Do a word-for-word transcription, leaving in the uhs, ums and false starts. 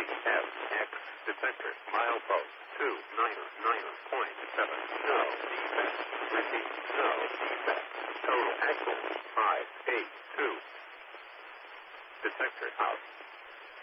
F X detector milepost two nine nine point seven. No defect. Repeat. No defect. Total axle five eight two. Detector out.